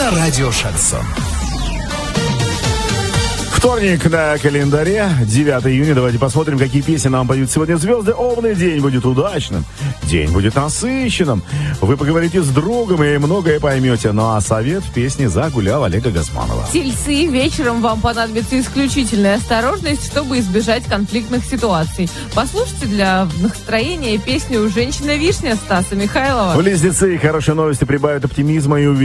на радио Шансон. Вторник на календаре, 9 июня. Давайте посмотрим, какие песни нам поют сегодня звезды. Овны, день будет удачным, день будет насыщенным. Вы поговорите с другом и многое поймете. Ну а совет в песне «Загулял» Олега Газманова. Тельцы, вечером вам понадобится исключительная осторожность, чтобы избежать конфликтных ситуаций. Послушайте для настроения песню «Женщина-вишня» Стаса Михайлова. Близнецы, хорошие новости прибавят оптимизма и